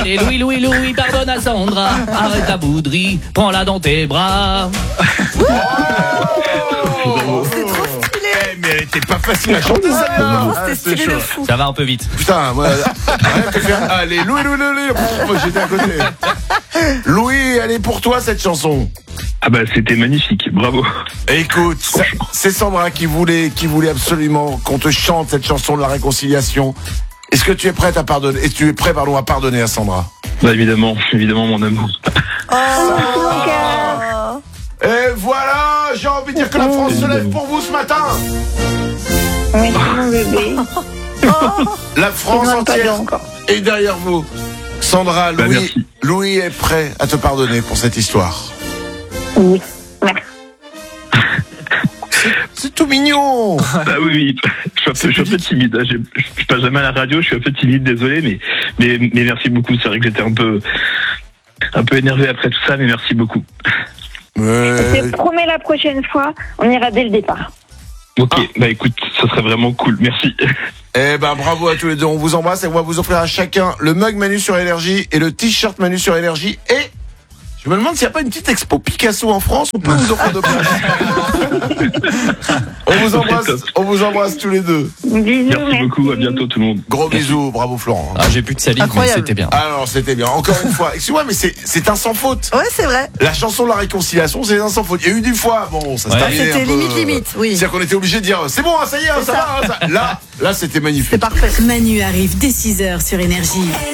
Allez, Louis, Louis, Louis, pardonne à Sandra. Arrête ta bouderie, prends-la dans tes bras. C'est trop stylé. Mais elle était pas facile à chanter, ça. Non, Ah, c'était c'est stylé de chaud. fou. Ça va un peu vite. Putain, moi, rien que faire. Allez, Louis, Louis, Louis. Moi, j'étais à côté. Louis, elle est pour toi, cette chanson. Ah bah c'était magnifique, bravo. Écoute, c'est Sandra qui voulait absolument qu'on te chante cette chanson de la réconciliation. Est-ce que tu es prête à pardonner? Est-ce que tu es prêt, à pardonner à Sandra? Bah évidemment mon amour. Oh. Et voilà, j'ai envie de dire que la France se lève pour vous ce matin. Oui, mon bébé. La France entière est derrière vous. Sandra, Bah, merci. Louis est prêt à te pardonner pour cette histoire. Oui, merci. C'est tout mignon. Bah oui, je suis un peu timide. Je passe jamais à la radio, je suis un peu timide, désolé, mais merci beaucoup. C'est vrai que j'étais un peu énervé après tout ça, mais merci beaucoup. Je te promets la prochaine fois, on ira dès le départ. Ok, bah écoute, ça serait vraiment cool, merci. Eh ben bravo à tous les deux, on vous embrasse et on va vous offrir à chacun le mug Manu sur Énergie et le t-shirt Manu sur Énergie. Et je me demande s'il n'y a pas une petite expo Picasso en France, on peut vous offrir de place. On vous embrasse tous les deux. Bisous, Merci beaucoup, à bientôt tout le monde. Gros bisous, bravo Florent. Ah, j'ai plus de salive, mais Incroyable. c'était bien. Alors c'était bien, encore une fois. Excuse-moi, mais c'est un sans faute. Ouais, c'est vrai. La chanson de la réconciliation, c'est un sans faute. Il y a eu des fois, bon, ça se Ouais. terminait C'était un peu. limite, oui. C'est-à-dire qu'on était obligé de dire, c'est bon, ça y est, ça va. Là, c'était magnifique. C'est parfait. Manu arrive dès 6h sur Énergie.